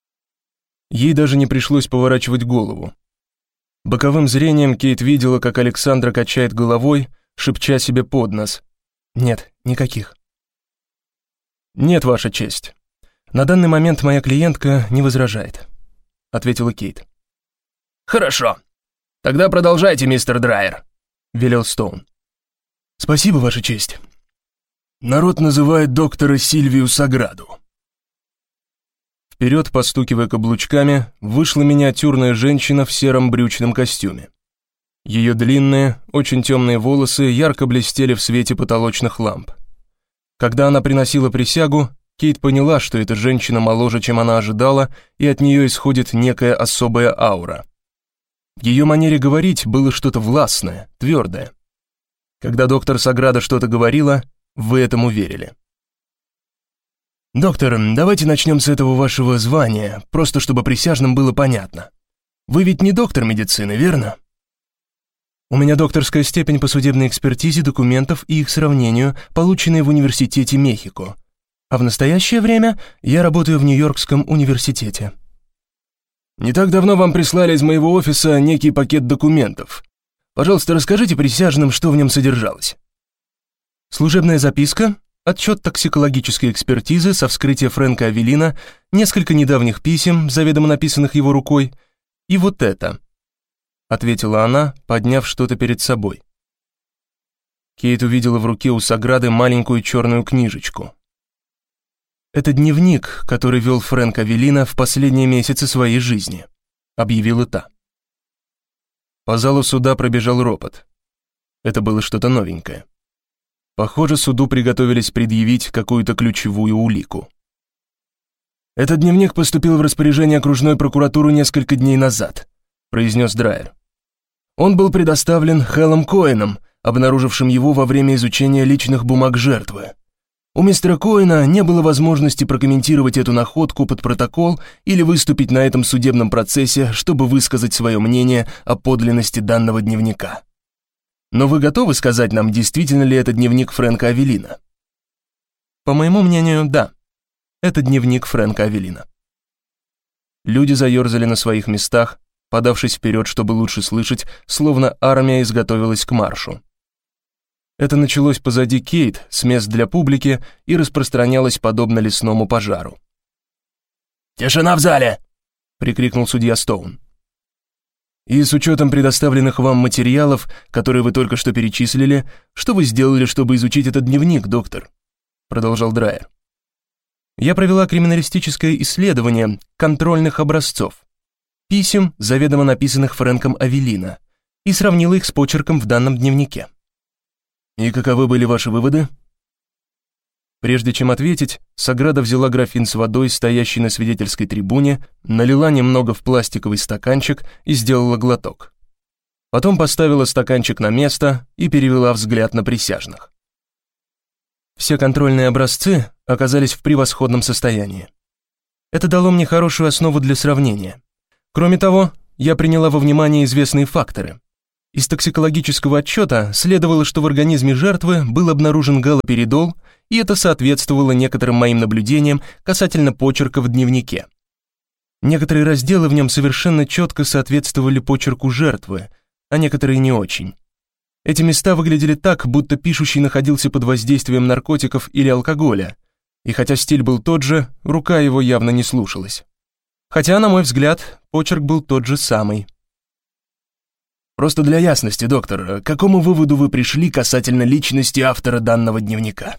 Ей даже не пришлось поворачивать голову. Боковым зрением Кейт видела, как Александра качает головой, шепча себе под нос. «Нет, никаких». «Нет, Ваша честь. На данный момент моя клиентка не возражает», — ответила Кейт. «Хорошо. Тогда продолжайте, мистер Драйер», — велел Стоун. «Спасибо, Ваша честь. Народ называет доктора Сильвию Саграду». Вперед, постукивая каблучками, вышла миниатюрная женщина в сером брючном костюме. Ее длинные, очень темные волосы ярко блестели в свете потолочных ламп. Когда она приносила присягу, Кейт поняла, что эта женщина моложе, чем она ожидала, и от нее исходит некая особая аура. В ее манере говорить было что-то властное, твердое. Когда доктор Саграда что-то говорила, вы этому верили. «Доктор, давайте начнем с этого вашего звания, просто чтобы присяжным было понятно. Вы ведь не доктор медицины, верно?» «У меня докторская степень по судебной экспертизе документов и их сравнению, полученные в университете Мехико. А в настоящее время я работаю в Нью-Йоркском университете». «Не так давно вам прислали из моего офиса некий пакет документов. Пожалуйста, расскажите присяжным, что в нем содержалось». «Служебная записка, отчет токсикологической экспертизы со вскрытия Фрэнка Авеллино, несколько недавних писем, заведомо написанных его рукой, и вот это», — ответила она, подняв что-то перед собой. Кейт увидела в руке у Саграды маленькую черную книжечку. «Это дневник, который вел Фрэнк Авеллино в последние месяцы своей жизни», — объявила та. По залу суда пробежал ропот. Это было что-то новенькое. Похоже, суду приготовились предъявить какую-то ключевую улику. «Этот дневник поступил в распоряжение окружной прокуратуры несколько дней назад», — произнес Драйер. «Он был предоставлен Хеллом Коэном, обнаружившим его во время изучения личных бумаг жертвы. У мистера Коэна не было возможности прокомментировать эту находку под протокол или выступить на этом судебном процессе, чтобы высказать свое мнение о подлинности данного дневника. Но вы готовы сказать нам, действительно ли это дневник Фрэнка Авеллино?» «По моему мнению, да. Это дневник Фрэнка Авеллино». Люди заерзали на своих местах, подавшись вперед, чтобы лучше слышать, словно армия изготовилась к маршу. Это началось позади Кейт, с мест для публики, и распространялось подобно лесному пожару. «Тишина в зале!» — прикрикнул судья Стоун. «И с учетом предоставленных вам материалов, которые вы только что перечислили, что вы сделали, чтобы изучить этот дневник, доктор?» — продолжал Драйер. «Я провела криминалистическое исследование контрольных образцов, писем, заведомо написанных Фрэнком Авеллино, и сравнила их с почерком в данном дневнике». «И каковы были ваши выводы?» Прежде чем ответить, Саграда взяла графин с водой, стоящий на свидетельской трибуне, налила немного в пластиковый стаканчик и сделала глоток. Потом поставила стаканчик на место и перевела взгляд на присяжных. Все контрольные образцы оказались в превосходном состоянии. Это дало мне хорошую основу для сравнения. Кроме того, я приняла во внимание известные факторы. Из токсикологического отчета следовало, что в организме жертвы был обнаружен галоперидол, и это соответствовало некоторым моим наблюдениям касательно почерка в дневнике. Некоторые разделы в нем совершенно четко соответствовали почерку жертвы, а некоторые не очень. Эти места выглядели так, будто пишущий находился под воздействием наркотиков или алкоголя, и хотя стиль был тот же, рука его явно не слушалась. Хотя, на мой взгляд, почерк был тот же самый. Просто для ясности, доктор, к какому выводу вы пришли касательно личности автора данного дневника?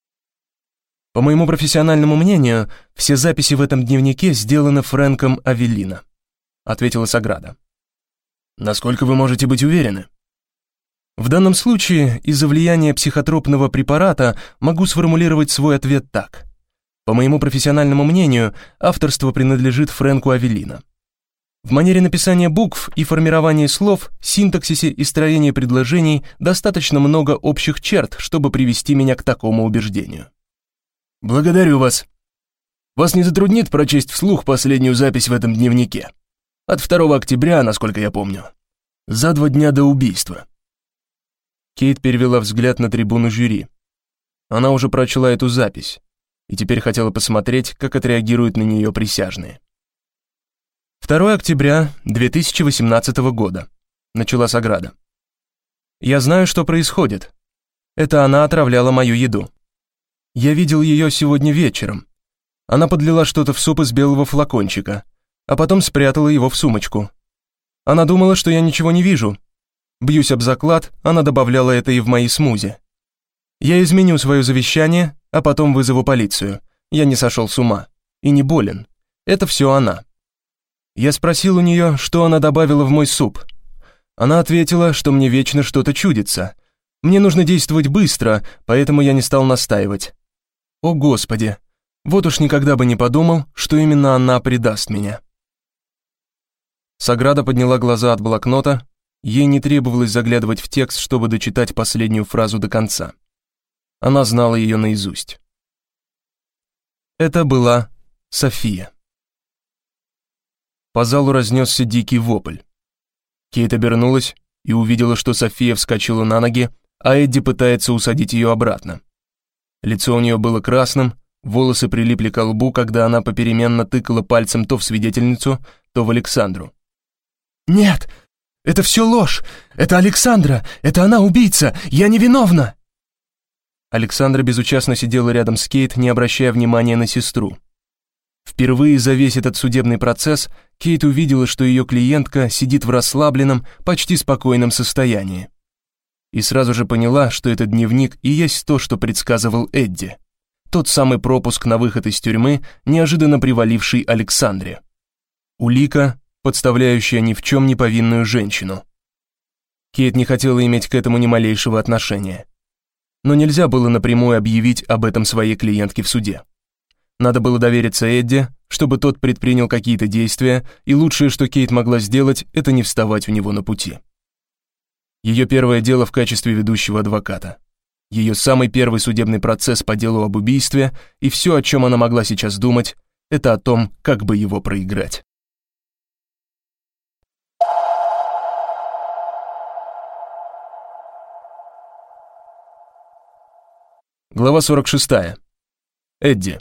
По моему профессиональному мнению, все записи в этом дневнике сделаны Фрэнком Авеллино, ответила Саграда. Насколько вы можете быть уверены? В данном случае, из-за влияния психотропного препарата могу сформулировать свой ответ так. По моему профессиональному мнению, авторство принадлежит Фрэнку Авеллино. В манере написания букв и формировании слов, синтаксисе и строении предложений достаточно много общих черт, чтобы привести меня к такому убеждению. Благодарю вас. Вас не затруднит прочесть вслух последнюю запись в этом дневнике? От 2 октября, насколько я помню. За 2 дня до убийства. Кейт перевела взгляд на трибуну жюри. Она уже прочла эту запись и теперь хотела посмотреть, как отреагируют на нее присяжные. 2 октября 2018 года, начала Саграда. Я знаю, что происходит. Это она отравляла мою еду. Я видел ее сегодня вечером. Она подлила что-то в суп из белого флакончика, а потом спрятала его в сумочку. Она думала, что я ничего не вижу. Бьюсь об заклад, она добавляла это и в мои смузи. Я изменю свое завещание, а потом вызову полицию. Я не сошел с ума и не болен. Это все она. Я спросил у нее, что она добавила в мой суп. Она ответила, что мне вечно что-то чудится. Мне нужно действовать быстро, поэтому я не стал настаивать. О, Господи! Вот уж никогда бы не подумал, что именно она предаст меня. Саграда подняла глаза от блокнота. Ей не требовалось заглядывать в текст, чтобы дочитать последнюю фразу до конца. Она знала ее наизусть. Это была София. По залу разнесся дикий вопль. Кейт обернулась и увидела, что София вскочила на ноги, а Эдди пытается усадить ее обратно. Лицо у нее было красным, волосы прилипли к лбу, когда она попеременно тыкала пальцем то в свидетельницу, то в Александру. «Нет, это все ложь! Это Александра! Это она убийца! Я невиновна!» Александра безучастно сидела рядом с Кейт, не обращая внимания на сестру. Впервые за весь этот судебный процесс Кейт увидела, что ее клиентка сидит в расслабленном, почти спокойном состоянии. И сразу же поняла, что этот дневник и есть то, что предсказывал Эдди. Тот самый пропуск на выход из тюрьмы, неожиданно приваливший Александре. Улика, подставляющая ни в чем не повинную женщину. Кейт не хотела иметь к этому ни малейшего отношения. Но нельзя было напрямую объявить об этом своей клиентке в суде. Надо было довериться Эдди, чтобы тот предпринял какие-то действия, и лучшее, что Кейт могла сделать, это не вставать у него на пути. Ее первое дело в качестве ведущего адвоката. Ее самый первый судебный процесс по делу об убийстве, и все, о чем она могла сейчас думать, это о том, как бы его проиграть. Глава 46. Эдди.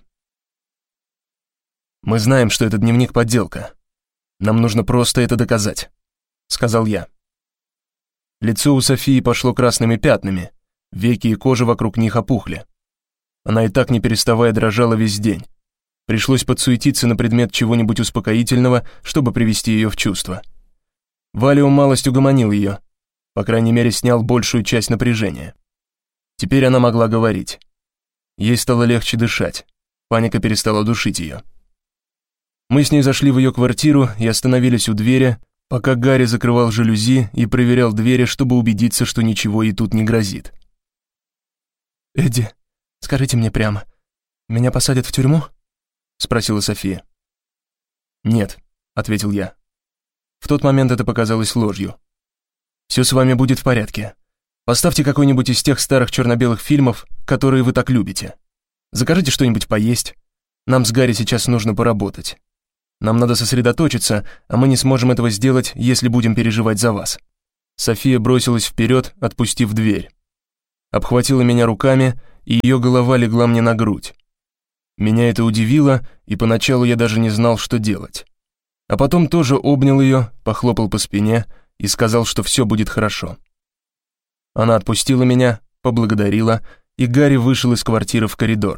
«Мы знаем, что этот дневник подделка. Нам нужно просто это доказать», — сказал я. Лицо у Софии пошло красными пятнами, веки и кожа вокруг них опухли. Она и так не переставая дрожала весь день. Пришлось подсуетиться на предмет чего-нибудь успокоительного, чтобы привести ее в чувство. Валиум малость угомонил ее, по крайней мере, снял большую часть напряжения. Теперь она могла говорить. Ей стало легче дышать, паника перестала душить ее. Мы с ней зашли в ее квартиру и остановились у двери, пока Гарри закрывал жалюзи и проверял двери, чтобы убедиться, что ничего ей тут не грозит. «Эдди, скажите мне прямо, меня посадят в тюрьму?» — спросила София. «Нет», — ответил я. В тот момент это показалось ложью. «Все с вами будет в порядке. Поставьте какой-нибудь из тех старых черно-белых фильмов, которые вы так любите. Закажите что-нибудь поесть. Нам с Гарри сейчас нужно поработать. Нам надо сосредоточиться, а мы не сможем этого сделать, если будем переживать за вас». София бросилась вперед, отпустив дверь. Обхватила меня руками, и ее голова легла мне на грудь. Меня это удивило, и поначалу я даже не знал, что делать. А потом тоже обнял ее, похлопал по спине и сказал, что все будет хорошо. Она отпустила меня, поблагодарила, и Гарри вышел из квартиры в коридор.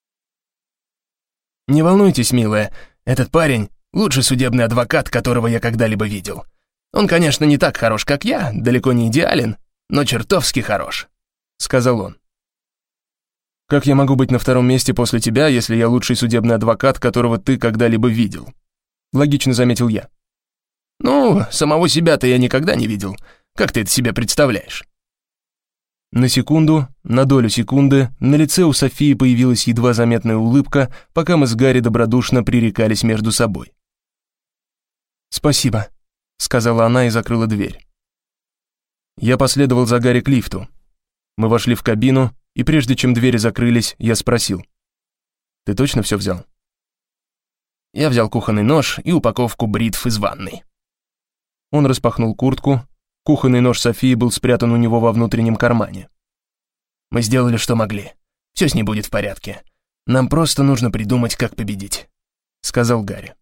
«Не волнуйтесь, милая, этот парень — лучший судебный адвокат, которого я когда-либо видел. Он, конечно, не так хорош, как я, далеко не идеален, но чертовски хорош», — сказал он. «Как я могу быть на втором месте после тебя, если я лучший судебный адвокат, которого ты когда-либо видел?» Логично заметил я. «Ну, самого себя-то я никогда не видел. Как ты это себе представляешь?» На секунду, на долю секунды, на лице у Софии появилась едва заметная улыбка, пока мы с Гарри добродушно пререкались между собой. «Спасибо», — сказала она и закрыла дверь. Я последовал за Гарри к лифту. Мы вошли в кабину, и прежде чем двери закрылись, я спросил: «Ты точно все взял?» «Я взял кухонный нож и упаковку бритв из ванной». Он распахнул куртку. Кухонный нож Софии был спрятан у него во внутреннем кармане. «Мы сделали, что могли. Все с ней будет в порядке. Нам просто нужно придумать, как победить», — сказал Гарри.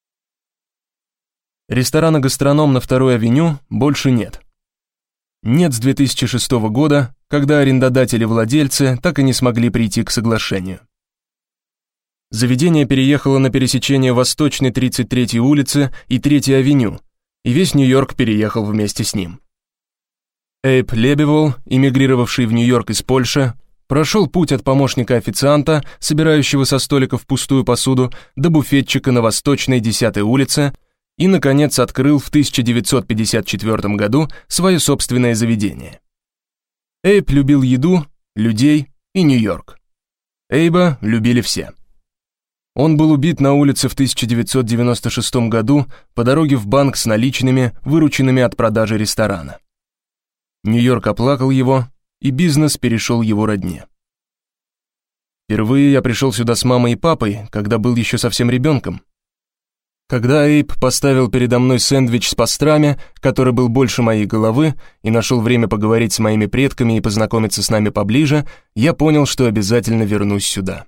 Ресторана «Гастроном» на 2-й авеню больше нет. Нет с 2006 года, когда арендодатели-владельцы так и не смогли прийти к соглашению. Заведение переехало на пересечение Восточной 33-й улицы и 3-й авеню, и весь Нью-Йорк переехал вместе с ним. Эйб Лебевол, эмигрировавший в Нью-Йорк из Польши, прошел путь от помощника официанта, собирающего со столиков пустую посуду, до буфетчика на Восточной 10-й улице и, наконец, открыл в 1954 году свое собственное заведение. Эйб любил еду, людей и Нью-Йорк. Эйба любили все. Он был убит на улице в 1996 году по дороге в банк с наличными, вырученными от продажи ресторана. Нью-Йорк оплакал его, и бизнес перешел его родне. Впервые я пришел сюда с мамой и папой, когда был еще совсем ребенком. Когда Эйб поставил передо мной сэндвич с пастрами, который был больше моей головы, и нашел время поговорить с моими предками и познакомиться с нами поближе, я понял, что обязательно вернусь сюда.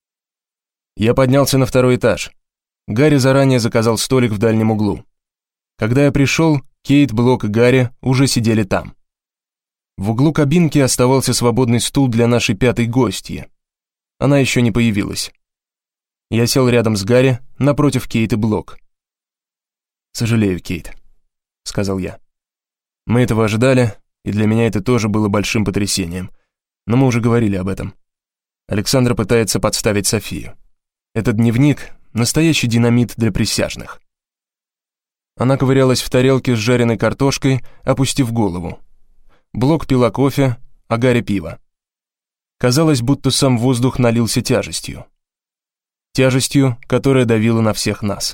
Я поднялся на 2-й этаж. Гарри заранее заказал столик в дальнем углу. Когда я пришел, Кейт, Блок и Гарри уже сидели там. В углу кабинки оставался свободный стул для нашей 5-й гостьи. Она еще не появилась. Я сел рядом с Гарри, напротив Кейт и Блок. «Сожалею, Кейт», — сказал я. «Мы этого ожидали, и для меня это тоже было большим потрясением. Но мы уже говорили об этом. Александра пытается подставить Софию. Этот дневник — настоящий динамит для присяжных». Она ковырялась в тарелке с жареной картошкой, опустив голову. Блок пила кофе, а Гарри пиво. Казалось, будто сам воздух налился тяжестью. Тяжестью, которая давила на всех нас.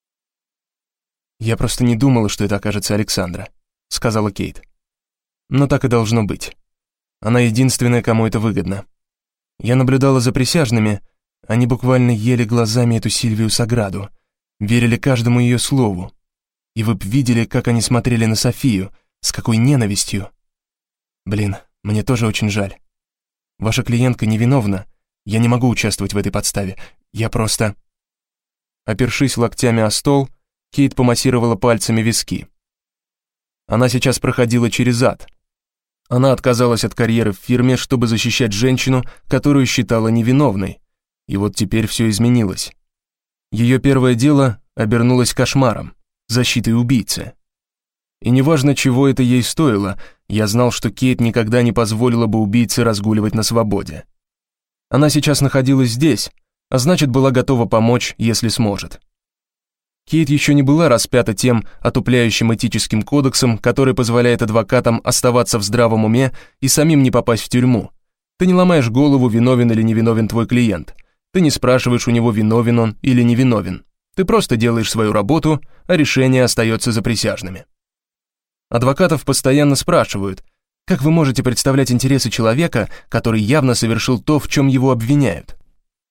«Я просто не думала, что это окажется Александра», — сказала Кейт. «Но так и должно быть. Она единственная, кому это выгодно. Я наблюдала за присяжными. Они буквально ели глазами эту Сильвию Саграду, верили каждому ее слову. И вы б видели, как они смотрели на Софию, с какой ненавистью. Блин, мне тоже очень жаль. Ваша клиентка невиновна, я не могу участвовать в этой подставе, я просто...» Опершись локтями о стол, Кейт помассировала пальцами виски. Она сейчас проходила через ад. Она отказалась от карьеры в фирме, чтобы защищать женщину, которую считала невиновной. И вот теперь все изменилось. Ее первое дело обернулось кошмаром, защитой убийцы. И неважно, чего это ей стоило, я знал, что Кейт никогда не позволила бы убийце разгуливать на свободе. Она сейчас находилась здесь, а значит, была готова помочь, если сможет. Кейт еще не была распята тем отупляющим этическим кодексом, который позволяет адвокатам оставаться в здравом уме и самим не попасть в тюрьму. Ты не ломаешь голову, виновен или невиновен твой клиент. Ты не спрашиваешь у него, виновен он или невиновен. Ты просто делаешь свою работу, а решение остается за присяжными. Адвокатов постоянно спрашивают: как вы можете представлять интересы человека, который явно совершил то, в чем его обвиняют?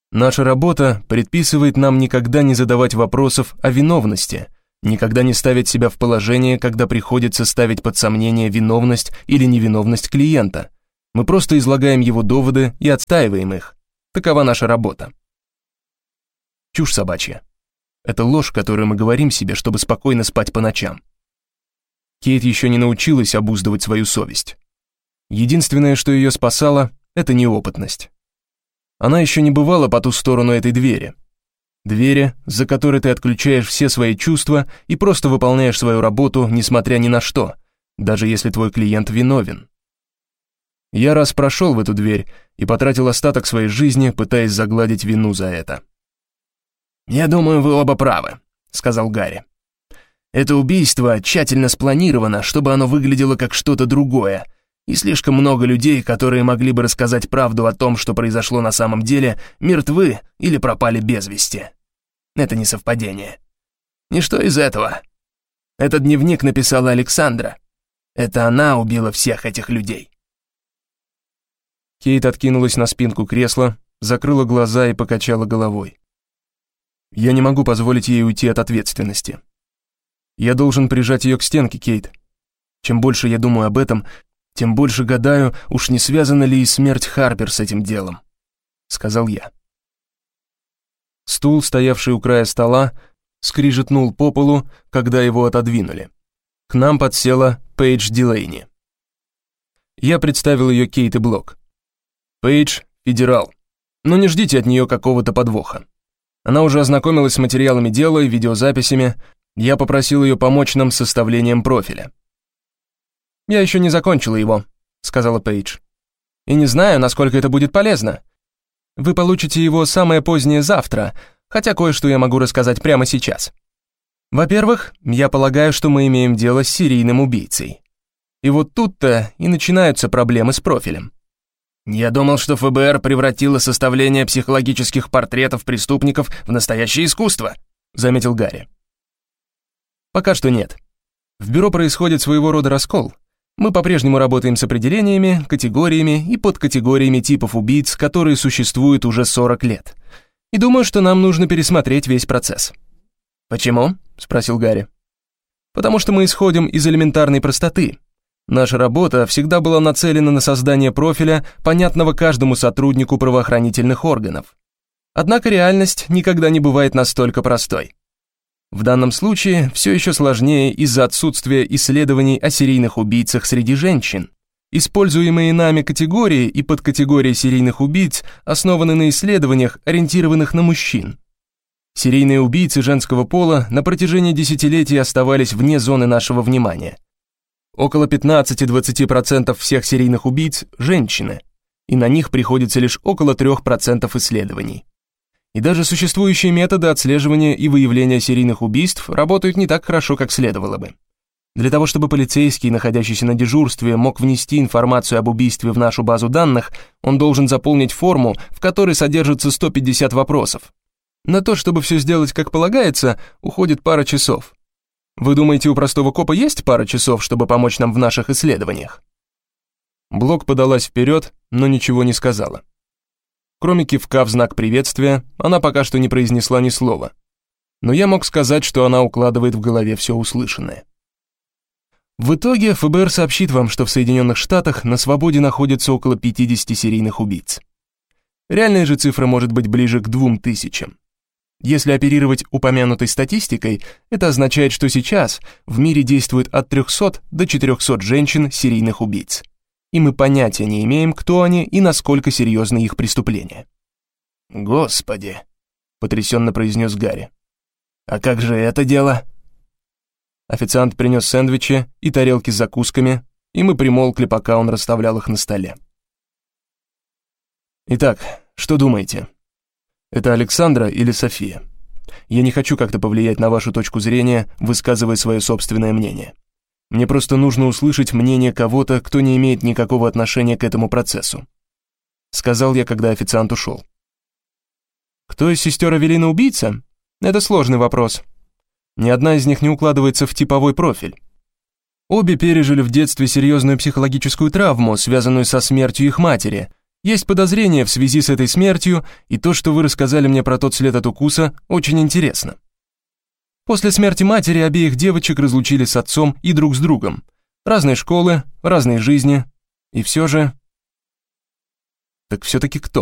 Наша работа предписывает нам никогда не задавать вопросов о виновности, никогда не ставить себя в положение, когда приходится ставить под сомнение виновность или невиновность клиента. Мы просто излагаем его доводы и отстаиваем их. Такова наша работа. Чушь собачья. Это ложь, которую мы говорим себе, чтобы спокойно спать по ночам. Кейт еще не научилась обуздывать свою совесть. Единственное, что ее спасало, это неопытность. Она еще не бывала по ту сторону этой двери. Двери, за которой ты отключаешь все свои чувства и просто выполняешь свою работу, несмотря ни на что, даже если твой клиент виновен. Я раз прошел в эту дверь и потратил остаток своей жизни, пытаясь загладить вину за это. «Я думаю, вы оба правы», — сказал Гарри. «Это убийство тщательно спланировано, чтобы оно выглядело как что-то другое, и слишком много людей, которые могли бы рассказать правду о том, что произошло на самом деле, мертвы или пропали без вести. Это не совпадение. Ничто из этого. Этот дневник написала Александра. Это она убила всех этих людей». Кейт откинулась на спинку кресла, закрыла глаза и покачала головой. Я не могу позволить ей уйти от ответственности. Я должен прижать ее к стенке, Кейт. Чем больше я думаю об этом, тем больше гадаю, уж не связана ли и смерть Харпер с этим делом, сказал я. Стул, стоявший у края стола, скрижетнул по полу, когда его отодвинули. К нам подсела Пейдж Дилейни. Я представил ее Кейт и Блок. Пейдж – федерал, но не ждите от нее какого-то подвоха. Она уже ознакомилась с материалами дела и видеозаписями, я попросил ее помочь нам с составлением профиля. «Я еще не закончила его», — сказала Пейдж. «И не знаю, насколько это будет полезно. Вы получите его самое позднее завтра, хотя кое-что я могу рассказать прямо сейчас. Во-первых, я полагаю, что мы имеем дело с серийным убийцей. И вот тут-то и начинаются проблемы с профилем». «Я думал, что ФБР превратило составление психологических портретов преступников в настоящее искусство», — заметил Гарри. «Пока что нет. В бюро происходит своего рода раскол. Мы по-прежнему работаем с определениями, категориями и подкатегориями типов убийц, которые существуют уже 40 лет. И думаю, что нам нужно пересмотреть весь процесс». «Почему?» — спросил Гарри. «Потому что мы исходим из элементарной простоты. Наша работа всегда была нацелена на создание профиля, понятного каждому сотруднику правоохранительных органов. Однако реальность никогда не бывает настолько простой. В данном случае все еще сложнее из-за отсутствия исследований о серийных убийцах среди женщин. Используемые нами категории и подкатегории серийных убийц основаны на исследованиях, ориентированных на мужчин. Серийные убийцы женского пола на протяжении десятилетий оставались вне зоны нашего внимания. Около 15-20% всех серийных убийц – женщины, и на них приходится лишь около 3% исследований. И даже существующие методы отслеживания и выявления серийных убийств работают не так хорошо, как следовало бы. Для того, чтобы полицейский, находящийся на дежурстве, мог внести информацию об убийстве в нашу базу данных, он должен заполнить форму, в которой содержится 150 вопросов. На то, чтобы все сделать как полагается, уходит пара часов. Вы думаете, у простого копа есть пара часов, чтобы помочь нам в наших исследованиях?» Блок подалась вперед, но ничего не сказала. Кроме кивка в знак приветствия, она пока что не произнесла ни слова. Но я мог сказать, что она укладывает в голове все услышанное. В итоге ФБР сообщит вам, что в Соединенных Штатах на свободе находится около 50 серийных убийц. Реальная же цифра может быть ближе к 2000. Если оперировать упомянутой статистикой, это означает, что сейчас в мире действует от 300 до 400 женщин-серийных убийц. И мы понятия не имеем, кто они и насколько серьезны их преступления. «Господи!» — потрясенно произнес Гарри. «А как же это дело?» Официант принес сэндвичи и тарелки с закусками, и мы примолкли, пока он расставлял их на столе. «Итак, что думаете? Это Александра или София? Я не хочу как-то повлиять на вашу точку зрения, высказывая свое собственное мнение. Мне просто нужно услышать мнение кого-то, кто не имеет никакого отношения к этому процессу», — сказал я, когда официант ушел. «Кто из сестер Авелина убийца? Это сложный вопрос. Ни одна из них не укладывается в типовой профиль. Обе пережили в детстве серьезную психологическую травму, связанную со смертью их матери, Есть подозрения в связи с этой смертью, и то, что вы рассказали мне про тот след от укуса, очень интересно. После смерти матери обеих девочек разлучили с отцом и друг с другом. Разные школы, разные жизни, и все же... Так все-таки кто?